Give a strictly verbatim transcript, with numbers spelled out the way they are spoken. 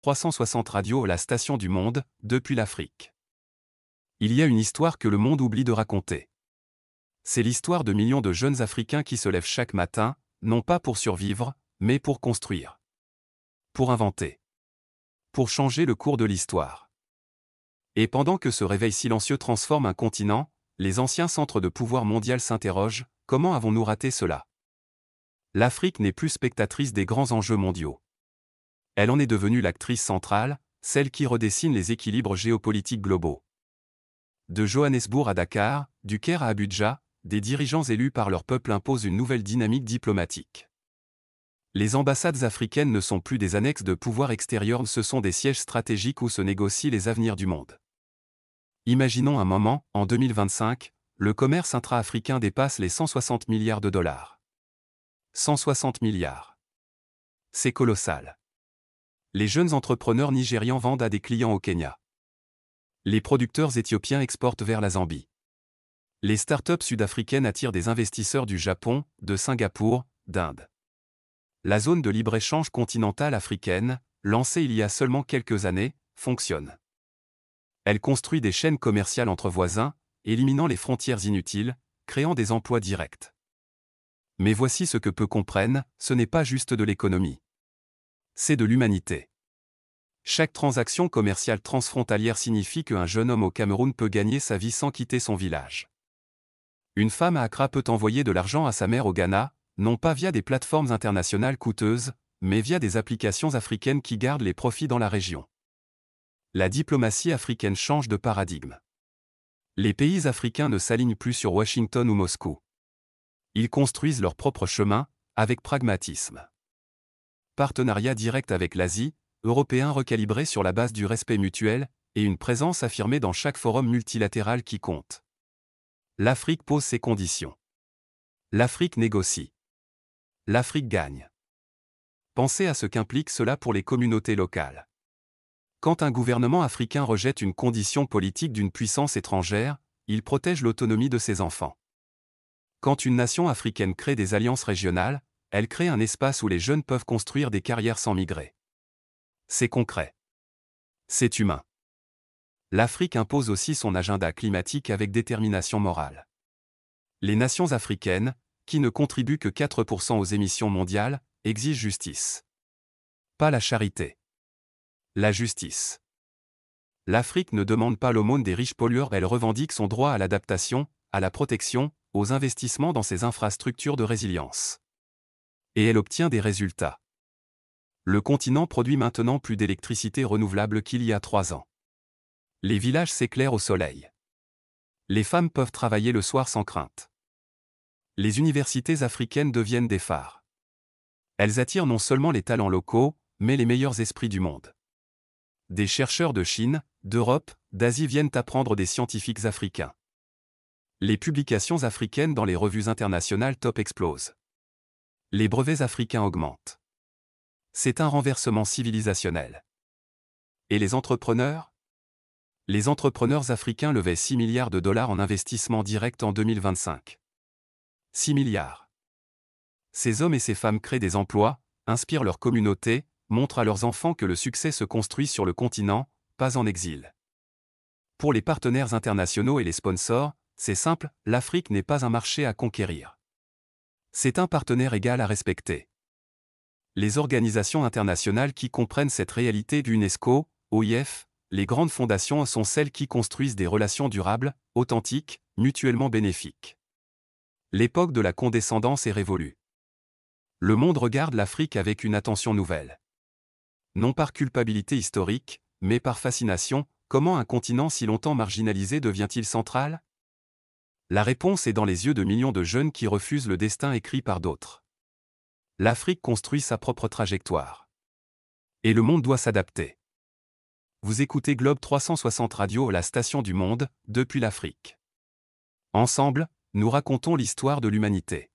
trois cent soixante Radio, la station du monde, depuis l'Afrique. Il y a une histoire que le monde oublie de raconter. C'est l'histoire de millions de jeunes Africains qui se lèvent chaque matin, non pas pour survivre, mais pour construire. Pour inventer. Pour changer le cours de l'histoire. Et pendant que ce réveil silencieux transforme un continent, les anciens centres de pouvoir mondial s'interrogent, comment avons-nous raté cela? L'Afrique n'est plus spectatrice des grands enjeux mondiaux. Elle en est devenue l'actrice centrale, celle qui redessine les équilibres géopolitiques globaux. De Johannesburg à Dakar, du Caire à Abuja, des dirigeants élus par leur peuple imposent une nouvelle dynamique diplomatique. Les ambassades africaines ne sont plus des annexes de pouvoir extérieur, ce sont des sièges stratégiques où se négocient les avenirs du monde. Imaginons un moment, en deux mille vingt-cinq, le commerce intra-africain dépasse les cent soixante milliards de dollars. cent soixante milliards. C'est colossal. Les jeunes entrepreneurs nigérians vendent à des clients au Kenya. Les producteurs éthiopiens exportent vers la Zambie. Les startups sud-africaines attirent des investisseurs du Japon, de Singapour, d'Inde. La zone de libre-échange continentale africaine, lancée il y a seulement quelques années, fonctionne. Elle construit des chaînes commerciales entre voisins, éliminant les frontières inutiles, créant des emplois directs. Mais voici ce que peu comprennent, ce n'est pas juste de l'économie. C'est de l'humanité. Chaque transaction commerciale transfrontalière signifie qu'un jeune homme au Cameroun peut gagner sa vie sans quitter son village. Une femme à Accra peut envoyer de l'argent à sa mère au Ghana, non pas via des plateformes internationales coûteuses, mais via des applications africaines qui gardent les profits dans la région. La diplomatie africaine change de paradigme. Les pays africains ne s'alignent plus sur Washington ou Moscou. Ils construisent leur propre chemin, avec pragmatisme. Partenariat direct avec l'Asie, européen recalibré sur la base du respect mutuel, et une présence affirmée dans chaque forum multilatéral qui compte. L'Afrique pose ses conditions. L'Afrique négocie. L'Afrique gagne. Pensez à ce qu'implique cela pour les communautés locales. Quand un gouvernement africain rejette une condition politique d'une puissance étrangère, il protège l'autonomie de ses enfants. Quand une nation africaine crée des alliances régionales, elle crée un espace où les jeunes peuvent construire des carrières sans migrer. C'est concret. C'est humain. L'Afrique impose aussi son agenda climatique avec détermination morale. Les nations africaines, qui ne contribuent que quatre pour cent aux émissions mondiales, exigent justice. Pas la charité. La justice. L'Afrique ne demande pas l'aumône des riches pollueurs, elle revendique son droit à l'adaptation, à la protection, aux investissements dans ses infrastructures de résilience. Et elle obtient des résultats. Le continent produit maintenant plus d'électricité renouvelable qu'il y a trois ans. Les villages s'éclairent au soleil. Les femmes peuvent travailler le soir sans crainte. Les universités africaines deviennent des phares. Elles attirent non seulement les talents locaux, mais les meilleurs esprits du monde. Des chercheurs de Chine, d'Europe, d'Asie viennent apprendre des scientifiques africains. Les publications africaines dans les revues internationales top explosent. Les brevets africains augmentent. C'est un renversement civilisationnel. Et les entrepreneurs? Les entrepreneurs africains levaient six milliards de dollars en investissement direct en deux mille vingt-cinq. six milliards. Ces hommes et ces femmes créent des emplois, inspirent leur communauté, montrent à leurs enfants que le succès se construit sur le continent, pas en exil. Pour les partenaires internationaux et les sponsors, c'est simple, l'Afrique n'est pas un marché à conquérir. C'est un partenaire égal à respecter. Les organisations internationales qui comprennent cette réalité, l'UNESCO, O I F, les grandes fondations sont celles qui construisent des relations durables, authentiques, mutuellement bénéfiques. L'époque de la condescendance est révolue. Le monde regarde l'Afrique avec une attention nouvelle. Non par culpabilité historique, mais par fascination, comment un continent si longtemps marginalisé devient-il central? La réponse est dans les yeux de millions de jeunes qui refusent le destin écrit par d'autres. L'Afrique construit sa propre trajectoire. Et le monde doit s'adapter. Vous écoutez Globe trois cent soixante Radio, la station du monde, depuis l'Afrique. Ensemble, nous racontons l'histoire de l'humanité.